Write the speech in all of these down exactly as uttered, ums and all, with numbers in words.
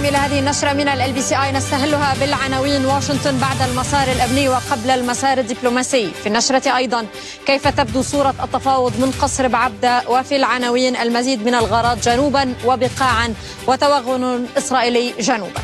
إلى هذه النشرة من ال بي سي آي نستهلها بالعناوين. واشنطن بعد المسار الأمني وقبل المسار الدبلوماسي. في النشرة أيضا كيف تبدو صورة التفاوض من قصر بعبدة. وفي العناوين المزيد من الغارات جنوبا وبقاعا وتوغل إسرائيلي جنوبا.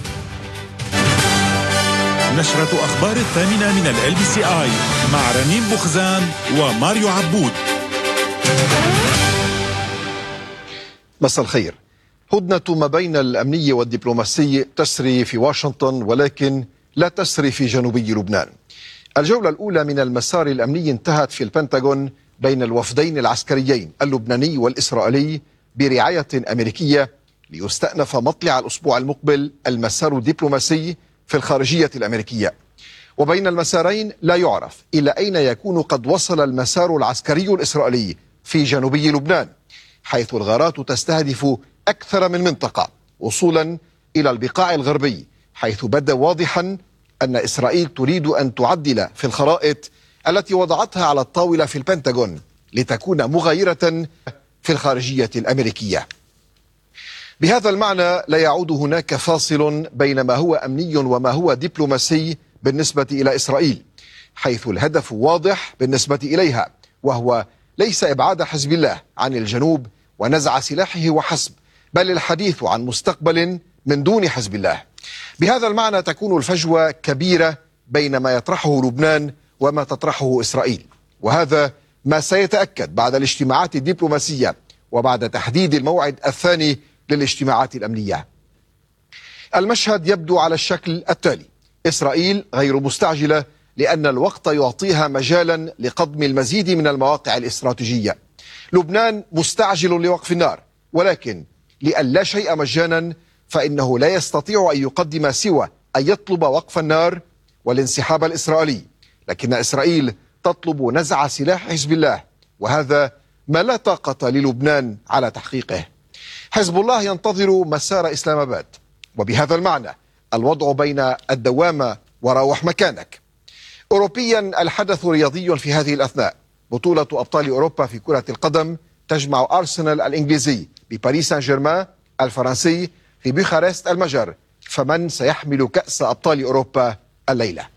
نشرة أخبار الثامنة من ال بي سي آي مع رنين بخزان وماريو عبود. مساء الخير. هدنة ما بين الأمني والدبلوماسي تسري في واشنطن ولكن لا تسري في جنوبي لبنان. الجولة الأولى من المسار الأمني انتهت في البنتاغون بين الوفدين العسكريين اللبناني والإسرائيلي برعاية أمريكية ليستأنف مطلع الأسبوع المقبل المسار الدبلوماسي في الخارجية الأمريكية. وبين المسارين لا يعرف إلى أين يكون قد وصل المسار العسكري الإسرائيلي في جنوبي لبنان، حيث الغارات تستهدف أكثر من منطقة وصولا إلى البقاع الغربي، حيث بدا واضحا أن إسرائيل تريد أن تعدل في الخرائط التي وضعتها على الطاولة في البنتاغون لتكون مغايرة في الخارجية الأمريكية. بهذا المعنى لا يعود هناك فاصل بين ما هو أمني وما هو دبلوماسي بالنسبة إلى إسرائيل، حيث الهدف واضح بالنسبة إليها، وهو ليس إبعاد حزب الله عن الجنوب ونزع سلاحه وحسب، بل الحديث عن مستقبل من دون حزب الله. بهذا المعنى تكون الفجوة كبيرة بين ما يطرحه لبنان وما تطرحه إسرائيل، وهذا ما سيتأكد بعد الاجتماعات الدبلوماسية وبعد تحديد الموعد الثاني للاجتماعات الأمنية. المشهد يبدو على الشكل التالي: إسرائيل غير مستعجلة لأن الوقت يعطيها مجالا لقضم المزيد من المواقع الاستراتيجية. لبنان مستعجل لوقف النار، ولكن لأن لا شيء مجانا فإنه لا يستطيع أن يقدم سوى أن يطلب وقف النار والانسحاب الإسرائيلي، لكن إسرائيل تطلب نزع سلاح حزب الله، وهذا ما لا طاقة للبنان على تحقيقه. حزب الله ينتظر مسار إسلام آباد، وبهذا المعنى الوضع بين الدوامة وروح مكانك. أوروبيا الحدث رياضي في هذه الأثناء. بطولة أبطال أوروبا في كرة القدم تجمع أرسنال الإنجليزي بباريس سان جيرمان الفرنسي في بوخارست المجر، فمن سيحمل كأس أبطال أوروبا الليلة؟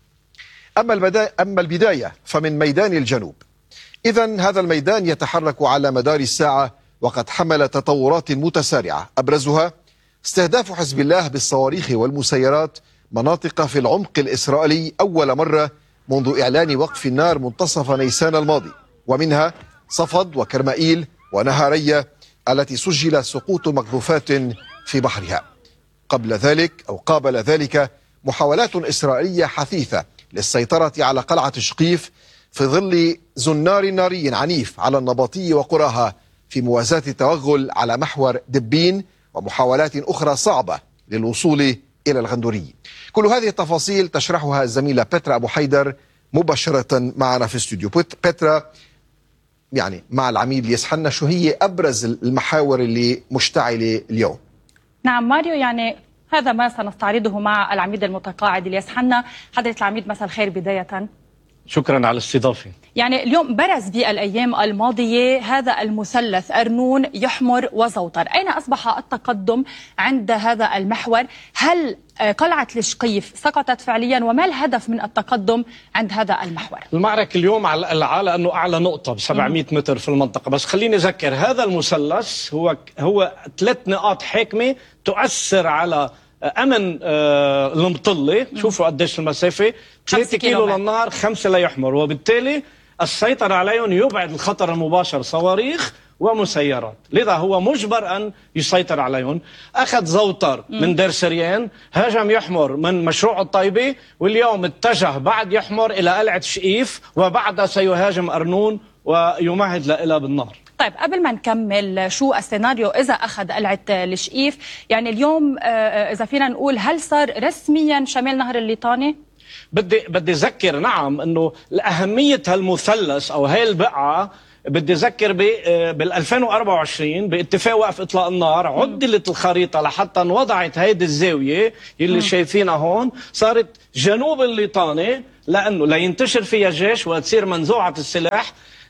أما البداية, أما البداية فمن ميدان الجنوب. إذن هذا الميدان يتحرك على مدار الساعة وقد حمل تطورات متسارعة، أبرزها استهداف حزب الله بالصواريخ والمسيرات مناطق في العمق الإسرائيلي أول مرة منذ إعلان وقف النار منتصف نيسان الماضي، ومنها صفد وكرمائيل ونهارية التي سجل سقوط مقذوفات في بحرها. قبل ذلك أو قابل ذلك محاولات إسرائيلية حثيثة للسيطرة على قلعة شقيف في ظل زنار ناري عنيف على النباطي وقراها في موازاة التوغل على محور دبين، ومحاولات أخرى صعبة للوصول إلى الغندوري. كل هذه التفاصيل تشرحها الزميلة بترا أبو حيدر مباشرة معنا في استوديو. بترا، يعني مع العميد الياس حنا، شو هي أبرز المحاور اللي مشتعلة اليوم؟ نعم ماريو، يعني هذا ما سنستعرضه مع العميد المتقاعد الياس حنا. حضرة العميد مساء الخير. بداية شكرا على الاستضافة. يعني اليوم برز بالأيام الماضية هذا المثلث أرنون يحمر وزوطر، أين أصبح التقدم عند هذا المحور؟ هل قلعة الشقيف سقطت فعليا؟ وما الهدف من التقدم عند هذا المحور؟ المعركة اليوم على على أنه أعلى نقطة ب سبعمئة متر في المنطقة، بس خليني أذكر هذا المثلث هو هو ثلاث نقاط حاكمة تؤثر على أمن آه المطلة. شوفوا قديش المسافة، ثلاثة كيلو للنهار، خمسة ليحمر، وبالتالي السيطرة عليهم يبعد الخطر المباشر صواريخ ومسيرات، لذا هو مجبر أن يسيطر عليهم. أخذ زوطر من دير سريان، هاجم يحمر من مشروع الطيبة، واليوم اتجه بعد يحمر إلى قلعة شقيف، وبعدها سيهاجم أرنون ويمهد لها بالنار. طيب قبل ما نكمل، شو السيناريو إذا أخذ قلعة الشقيف؟ يعني اليوم إذا فينا نقول هل صار رسميا شمال نهر الليطاني؟ بدي بدي أذكر نعم أنه أهمية هالمثلث أو هاي البقعة. بدي أذكر بال ألفين وأربعة وعشرين باتفاق وقف إطلاق النار عدلت الخريطة لحتى انوضعت هيدي الزاوية اللي شايفينها هون، صارت جنوب الليطاني لأنه لا ينتشر فيها الجيش وتصير منزوعة السلاح.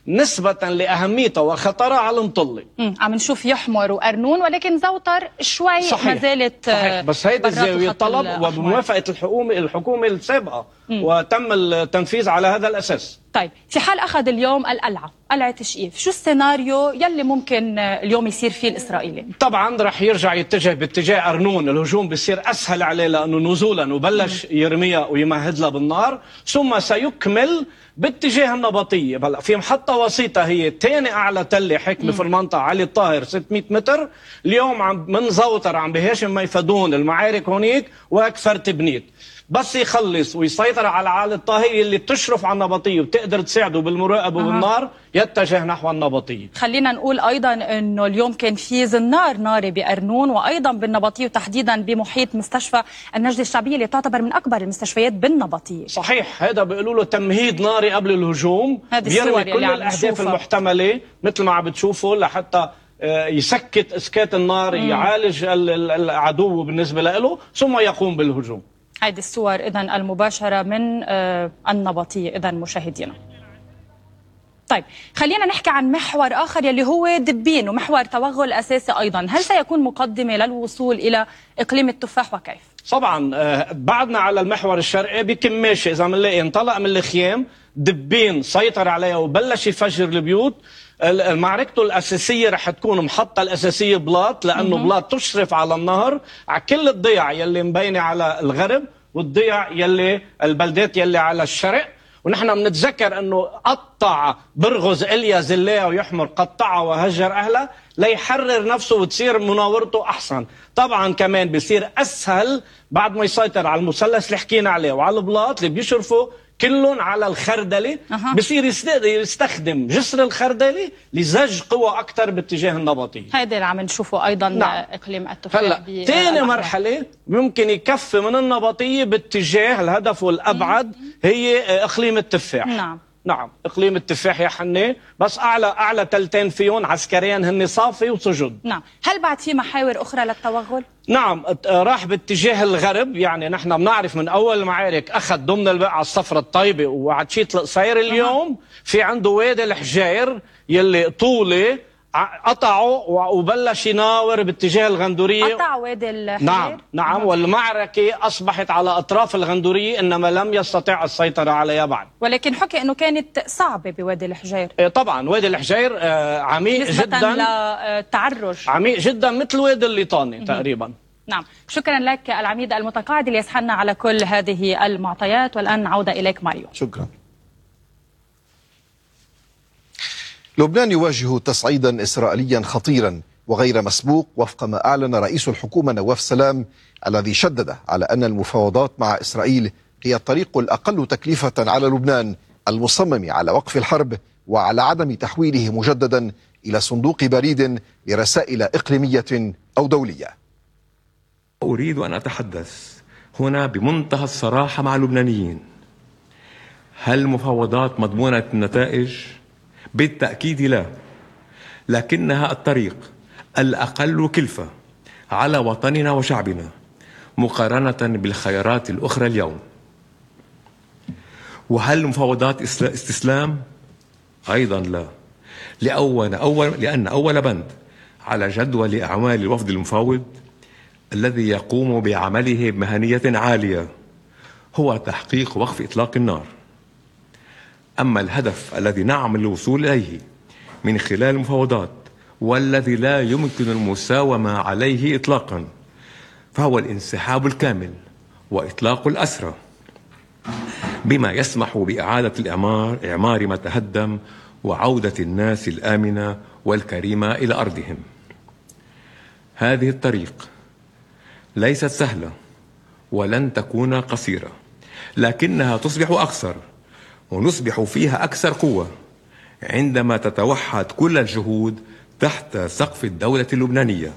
نسبة لأهميتها وخطرها على المطلة. عم نشوف يحمر وقرنون، ولكن زوطر شوي ما زالت صحيح. بس هيدا الزاوية طلب وبموافقة الحكومة الحكومة السابقة، مم. وتم التنفيذ على هذا الأساس. طيب، في حال أخذ اليوم القلعة قلعة تشقيف، شو السيناريو يلي ممكن اليوم يصير فيه الإسرائيلي؟ طبعا رح يرجع يتجه باتجاه قرنون، الهجوم بيصير أسهل عليه لأنه نزولا وبلش يرميها ويمهد لها بالنار، ثم سيكمل باتجاه النبطية. بلا في محطة وسيطة هي ثاني أعلى تلة حكمة في المنطقة، علي الطاهر ستمئة متر. اليوم عم من زوطر عم بهاشم ميفدون المعارك هونيك وأكثر تبنيت، بس يخلص ويسيطر على علي الطاهر اللي بتشرف على النبطية وبتقدر تساعده بالمراقبة والنار، يتجه نحو النبطية. خلينا نقول أيضا أنه اليوم كان في زنار ناري بقرنون وأيضا بالنبطية، وتحديدا بمحيط مستشفى النجدة الشعبية اللي تعتبر من أكبر المستشفيات بالنبطية. صحيح، هذا بيقولوا له تمهيد ناري قبل الهجوم، بيرمي كل الأهداف المحتملة مثل ما عم بتشوفوا لحتى يسكت اسكات النار، مم. يعالج العدو بالنسبة له، ثم يقوم بالهجوم. هذه الصور إذن المباشرة من النبطية إذن مشاهدينا. طيب، خلينا نحكي عن محور آخر يلي هو دبين ومحور توغل أساسي أيضا، هل سيكون مقدمة للوصول إلى إقليم التفاح وكيف؟ طبعا بعدنا على المحور الشرقي بكماشة، إذا بنلاقي انطلق من الخيام دبين سيطر عليها وبلش يفجر البيوت. معركته الأساسية رح تكون محطة الأساسية بلاط، لأنه بلاط تشرف على النهر، على كل الضيع يلي مبينة على الغرب والضيع يلي البلدات يلي على الشرق. ونحن بنتذكر أنه قطع برغز إليا زلايا ويحمر، قطعها وهجر أهلها ليحرر نفسه وتصير مناورته أحسن. طبعا كمان بيصير أسهل بعد ما يسيطر على المثلث اللي حكينا عليه وعلى البلاط اللي بيشرفوا كلهم على الخردلة. أه. بصير يستخدم جسر الخردلة لزج قوة أكثر باتجاه النبطية. هذا اللي عم نشوفه أيضا. نعم. إقليم التفاح. هلا ثاني مرحلة ممكن يكفي من النبطية باتجاه الهدف والأبعد، مم. هي إقليم التفاح. نعم نعم إقليم التفاح يا حني، بس أعلى أعلى تلتين فيهم عسكريا هن صافي وسجد. نعم. هل بعد في محاور أخرى للتوغل؟ نعم، راح باتجاه الغرب. يعني نحن بنعرف من أول المعارك أخذ ضمن البقعة الصفراء الطيبة وعتشيت القصير. اليوم في عنده وادي الحجير يلي طولي قطعه وبلش يناور باتجاه الغندورية. قطع وادي الحجير؟ نعم نعم. والمعركة أصبحت على أطراف الغندورية، إنما لم يستطيع السيطرة عليها بعد. ولكن حكي إنه كانت صعبة بوادي الحجير. إيه طبعا وادي الحجير آه عميق جدا، للتعرج عميق جدا مثل وادي الليطاني تقريبا. نعم، شكرا لك العميد المتقاعد اللي يسحلنا على كل هذه المعطيات. والآن عودة إليك ماريو. شكرا. لبنان يواجه تصعيدا إسرائيليا خطيرا وغير مسبوق وفق ما أعلن رئيس الحكومة نواف سلام، الذي شدد على أن المفاوضات مع إسرائيل هي الطريق الأقل تكلفة على لبنان المصمم على وقف الحرب وعلى عدم تحويله مجددا إلى صندوق بريد لرسائل إقليمية أو دولية. أريد أن أتحدث هنا بمنتهى الصراحة مع اللبنانيين. هل المفاوضات مضمونة النتائج؟ بالتأكيد لا، لكنها الطريق الأقل كلفة على وطننا وشعبنا مقارنة بالخيارات الأخرى اليوم. وهل المفاوضات استسلام؟ أيضا لا، لأول أول لأن أول بند على جدول أعمال الوفد المفاوض الذي يقوم بعمله بمهنية عالية هو تحقيق وقف إطلاق النار. أما الهدف الذي نعمل الوصول إليه من خلال المفاوضات والذي لا يمكن المساومة عليه إطلاقا فهو الانسحاب الكامل وإطلاق الأسرى، بما يسمح بإعادة الإعمار إعمار ما تهدم وعودة الناس الآمنة والكريمة إلى أرضهم. هذه الطريق ليست سهلة ولن تكون قصيرة، لكنها تصبح أقصر ونصبح فيها أكثر قوة عندما تتوحد كل الجهود تحت سقف الدولة اللبنانية.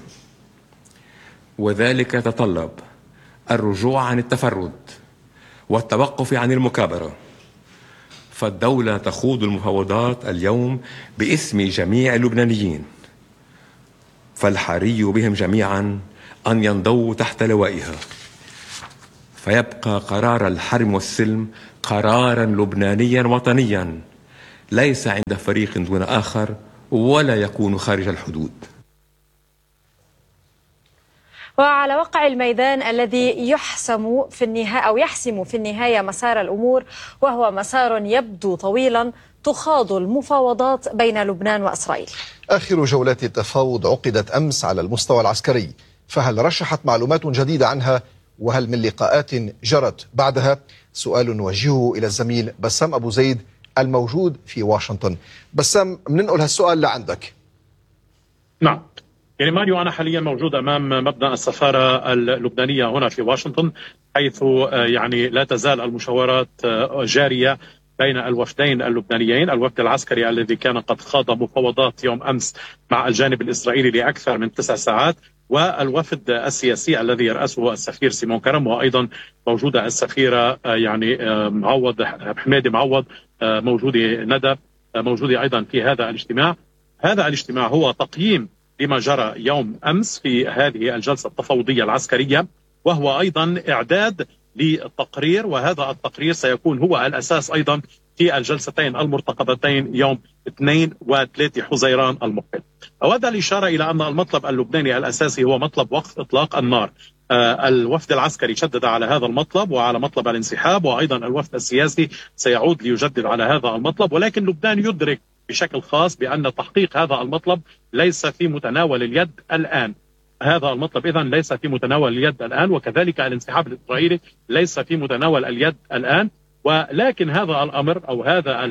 وذلك يتطلب الرجوع عن التفرد والتوقف عن المكابرة، فالدولة تخوض المفاوضات اليوم باسم جميع اللبنانيين، فالحري بهم جميعا أن ينضووا تحت لوائها، فيبقى قرار الحرم والسلم قرارا لبنانيا وطنيا ليس عند فريق دون آخر ولا يكون خارج الحدود. وعلى وقع الميدان الذي يحسم في النهاية أو يحسم في النهاية مسار الأمور، وهو مسار يبدو طويلا، تخاض المفاوضات بين لبنان وإسرائيل. آخر جولات التفاوض عقدت أمس على المستوى العسكري، فهل رشحت معلومات جديدة عنها؟ وهل من لقاءات جرت بعدها؟ سؤال نوجهه إلى الزميل بسام أبو زيد الموجود في واشنطن. بسام، بننقل هالسؤال لعندك. نعم، يعني ماريو، أنا حاليا موجود أمام مبنى السفارة اللبنانية هنا في واشنطن، حيث يعني لا تزال المشاورات جارية بين الوفدين اللبنانيين، الوفد العسكري الذي كان قد خاض مفاوضات يوم أمس مع الجانب الإسرائيلي لأكثر من تسع ساعات، والوفد السياسي الذي يرأسه السفير سيمون كرم، وأيضا موجودة السفيرة يعني معوض حمادي معوض، موجودة ندى، موجودة أيضا في هذا الاجتماع. هذا الاجتماع هو تقييم لما جرى يوم أمس في هذه الجلسة التفاوضية العسكرية، وهو أيضا إعداد للتقرير، وهذا التقرير سيكون هو الأساس أيضا في الجلستين المرتقبتين يوم اثنين وثلاثة حزيران المقبل. أود الإشارة إلى أن المطلب اللبناني الأساسي هو مطلب وقف إطلاق النار. آه الوفد العسكري شدد على هذا المطلب وعلى مطلب الانسحاب، وأيضا الوفد السياسي سيعود ليجدد على هذا المطلب، ولكن لبنان يدرك بشكل خاص بأن تحقيق هذا المطلب ليس في متناول اليد الآن. هذا المطلب إذن ليس في متناول اليد الآن، وكذلك الانسحاب الإسرائيلي ليس في متناول اليد الآن. ولكن هذا الأمر أو هذا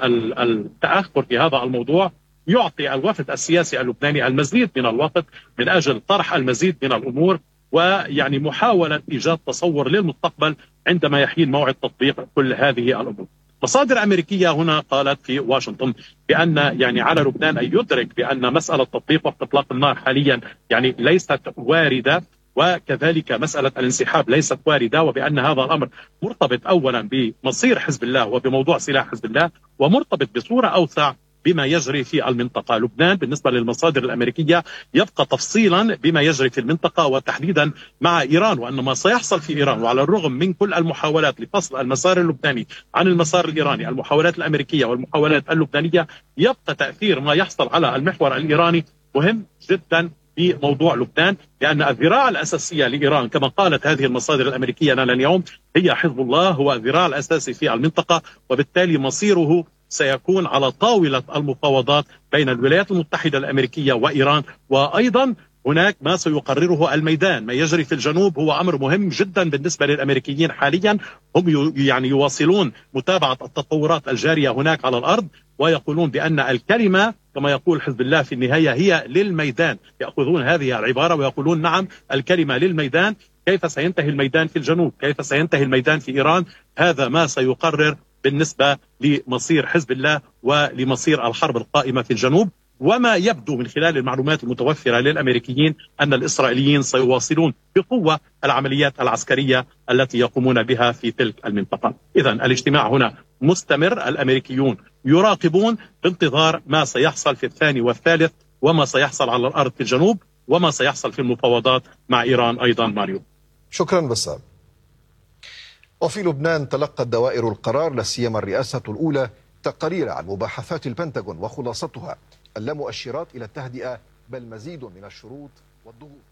التأخر في هذا الموضوع يعطي الوفد السياسي اللبناني المزيد من الوقت من أجل طرح المزيد من الأمور، ويعني محاولة إيجاد تصور للمستقبل عندما يحين موعد تطبيق كل هذه الأمور. مصادر أمريكية هنا قالت في واشنطن بأن يعني على لبنان أن يدرك بأن مسألة تطبيق وقف إطلاق النار حاليا يعني ليست واردة، وكذلك مسألة الانسحاب ليست واردة، وبأن هذا الأمر مرتبط أولا بمصير حزب الله وبموضوع سلاح حزب الله، ومرتبط بصورة أوسع بما يجري في المنطقة. لبنان بالنسبة للمصادر الأمريكية يبقى تفصيلا بما يجري في المنطقة، وتحديدا مع إيران، وأن ما سيحصل في إيران، وعلى الرغم من كل المحاولات لفصل المسار اللبناني عن المسار الإيراني، المحاولات الأمريكية والمحاولات اللبنانية، يبقى تأثير ما يحصل على المحور الإيراني مهم جدا في موضوع لبنان، لأن الذراع الأساسية لإيران كما قالت هذه المصادر الأمريكية لنا اليوم هي حزب الله، هو الذراع الأساسي في المنطقة، وبالتالي مصيره سيكون على طاولة المفاوضات بين الولايات المتحدة الأمريكية وإيران. وأيضا هناك ما سيقرره الميدان، ما يجري في الجنوب هو أمر مهم جدا بالنسبة للأمريكيين حاليا، هم يعني يواصلون متابعة التطورات الجارية هناك على الأرض، ويقولون بأن الكلمة كما يقول حزب الله في النهاية هي للميدان، يأخذون هذه العبارة ويقولون نعم الكلمة للميدان. كيف سينتهي الميدان في الجنوب، كيف سينتهي الميدان في إيران، هذا ما سيقرر بالنسبة لمصير حزب الله ولمصير الحرب القائمة في الجنوب. وما يبدو من خلال المعلومات المتوفرة للأمريكيين أن الإسرائيليين سيواصلون بقوة العمليات العسكرية التي يقومون بها في تلك المنطقة. إذن الاجتماع هنا مستمر، الأمريكيون يراقبون بانتظار ما سيحصل في الثاني والثالث، وما سيحصل على الأرض في الجنوب، وما سيحصل في المفاوضات مع إيران أيضا. ماريو، شكرا بسام. وفي لبنان تلقت دوائر القرار لا سيما الرئاسة الأولى تقارير عن مباحثات البنتاغون وخلاصتها اللامؤشرات إلى التهدئة، بل مزيد من الشروط والضغوط.